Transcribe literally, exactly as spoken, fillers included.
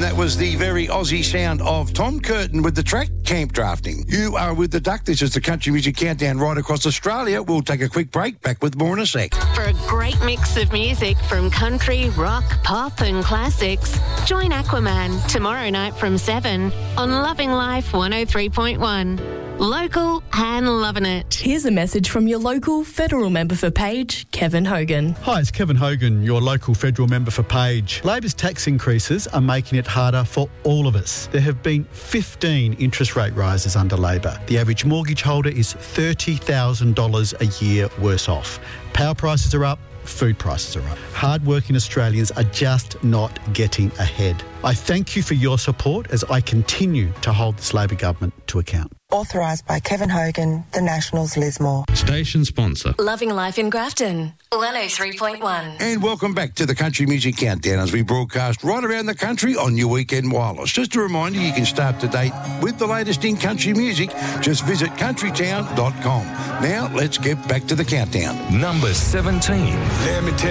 And that was the very Aussie sound of Tom Curtin with the track Camp Drafting. You are with the Duck. This is the Country Music Countdown right across Australia. We'll take a quick break. Back with more in a sec. For a great mix of music from country, rock, pop and classics, join Aquaman tomorrow night from seven on Loving Life one oh three point one. Local and loving it. Here's a message from your local federal member for Page, Kevin Hogan. Hi, it's Kevin Hogan, your local federal member for Page. Labor's tax increases are making it harder for all of us. There have been fifteen interest rate rises under Labor. The average mortgage holder is thirty thousand dollars a year worse off. Power prices are up. Food prices are up. Hard-working Australians are just not getting ahead. I thank you for your support as I continue to hold this Labor government to account. Authorised by Kevin Hogan, the Nationals Lismore. Station sponsor. Loving Life in Grafton, one oh three point one. And welcome back to the Country Music Countdown as we broadcast right around the country on your weekend wireless. Just a reminder, you can stay up to date with the latest in country music. Just visit country town dot com. Now, let's get back to the countdown. Number seventeen. Let me tell